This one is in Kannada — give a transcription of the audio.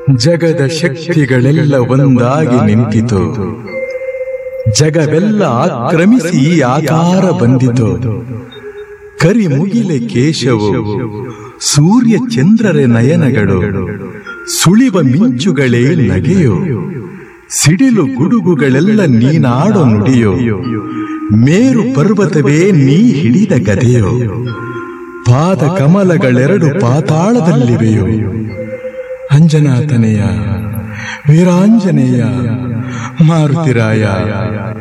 ಜಗದ ಶಕ್ತಿಗಳೆಲ್ಲ ಒಂದಾಗಿ ನಿಂತಿತು, ಜಗವೆಲ್ಲ ಆಕ್ರಮಿಸಿ ಆಕಾರ ಬಂದಿತು. ಕರಿಮುಗಿಲೆ ಕೇಶವು, ಸೂರ್ಯ ಚಂದ್ರರೆ ನಯನಗಳು, ಸುಳಿವ ಮಿಂಚುಗಳೇ ನಗೆಯೋ, ಸಿಡಿಲು ಗುಡುಗುಗಳೆಲ್ಲ ನೀನಾಡೋ ನುಡಿಯೋ, ಮೇರು ಪರ್ವತವೇ ನೀ ಹಿಡಿದ ಗದೆಯೋ, ಪಾದ ಕಮಲಗಳೆರಡು ಪಾತಾಳದಲ್ಲಿವೆಯೋ. ಅಂಜನಾತನೆಯ, ವೀರಾಂಜನೇಯ, ಮಾರುತಿರಾಯ.